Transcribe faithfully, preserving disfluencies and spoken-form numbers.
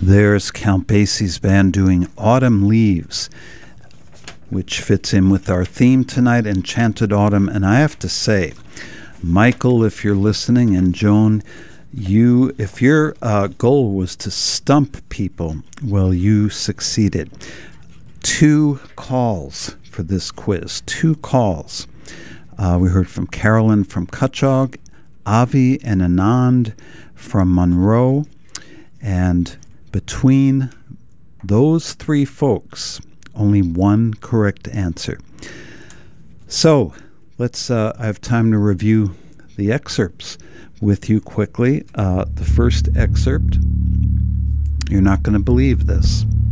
There's Count Basie's band doing Autumn Leaves, which fits in with our theme tonight, Enchanted Autumn. And I have to say, Michael, if you're listening, and Joan, you, if your uh, goal was to stump people, well, you succeeded. Two calls for this quiz, two calls. Uh, we heard from Carolyn from Cutchogue, Avi and Anand from Monroe, and between those three folks, only one correct answer. So let's, uh, I have time to review the excerpts with you quickly. Uh, the first excerpt, you're not going to believe this.